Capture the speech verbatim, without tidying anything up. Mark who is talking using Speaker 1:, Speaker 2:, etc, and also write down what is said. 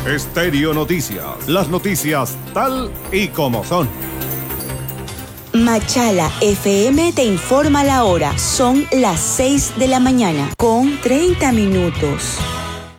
Speaker 1: Stereo Noticias. Las noticias tal y como son.
Speaker 2: Machala F M te informa la hora. Son las seis de la mañana con treinta minutos.